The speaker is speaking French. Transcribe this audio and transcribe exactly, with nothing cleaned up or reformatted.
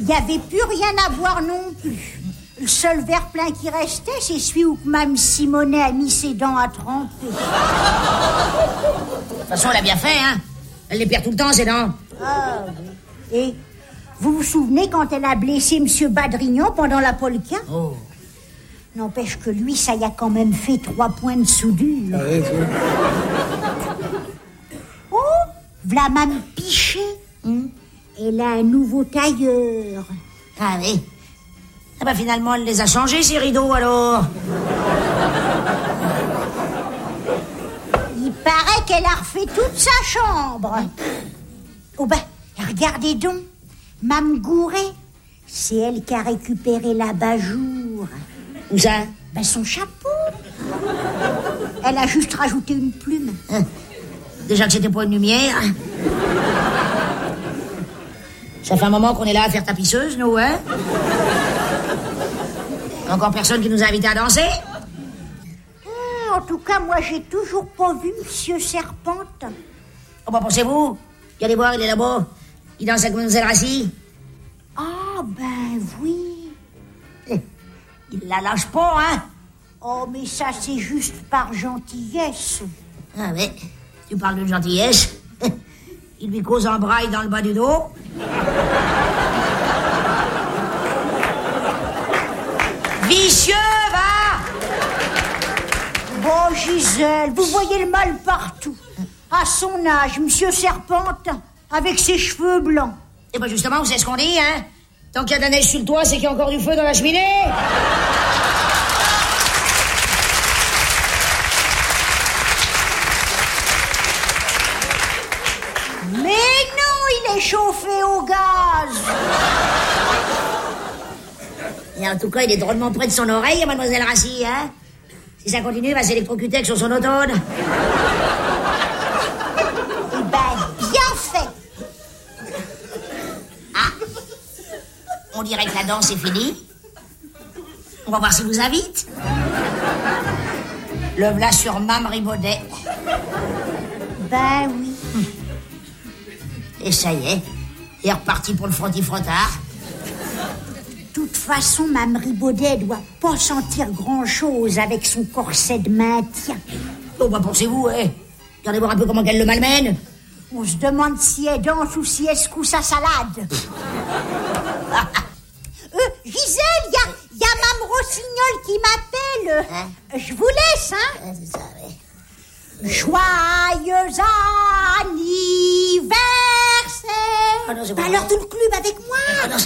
Il n'y avait plus rien à boire non plus. Le seul verre plein qui restait, c'est celui où Mme Simonet a mis ses dents à tremper. De toute façon, elle a bien fait, hein. Elle les perd tout le temps, ses dents. Ah oui. Et vous vous souvenez quand elle a blessé M. Badrignon pendant la polka? Oh. N'empêche que lui, ça y a quand même fait trois points de soudure. Ah oui, oui. Oh, v'là Mme Pichet. Hein? Elle a un nouveau tailleur. Ah oui. Ah bah finalement, elle les a changés, ces rideaux, alors. Il paraît qu'elle a refait toute sa chambre. Oh ben, regardez donc. Mme Gouret, c'est elle qui a récupéré l'abat-jour. Où ça? Ben son chapeau. Elle a juste rajouté une plume. Hein? Déjà que c'était pas une lumière. Ça fait un moment qu'on est là à faire tapisseuse, nous, hein? Encore personne qui nous a invités à danser? Ah, en tout cas, moi, j'ai toujours pas vu Monsieur Serpente. Oh, bah, pensez-vous? Regardez voir, il est là-bas. Il danse avec Mlle Rassi. Ah, ben oui. Il la lâche pas, hein? Oh, mais ça, c'est juste par gentillesse. Ah, mais tu parles de gentillesse. Il lui cause un braille dans le bas du dos. Vicieux, va! Bon, Gisèle, vous voyez le mal partout. À son âge, Monsieur Serpente, avec ses cheveux blancs. Et ben justement, vous savez ce qu'on dit, hein? Tant qu'il y a de la neige sur le toit, c'est qu'il y a encore du feu dans la cheminée. Mais non, il est chauffé au gaz. Et en tout cas, il est drôlement près de son oreille, Mademoiselle Rassi, hein? Si ça continue, il va s'électrocuter avec son sonotone. Eh ben, bien fait. Ah, on dirait que la danse est finie. On va voir s'il vous invite. Le v'là sur Mme Ribaudet. Ben oui. Et ça y est, il est reparti pour le frotti-frottard. De toute façon, Mme Ribaudet doit pas sentir grand-chose avec son corset de maintien. Oh, bah, pensez-vous, hein? Regardez voir un peu comment qu'elle le malmène. On se demande si elle danse ou si elle secoue sa salade. euh, Gisèle, il y a, y a Mme Rossignol qui m'appelle. Hein? Je vous laisse, hein? Ah, c'est ça, oui. Joyeux anniversaire. Ah non, c'est Bah pas alors vrai. tout le club avec moi. Ah non,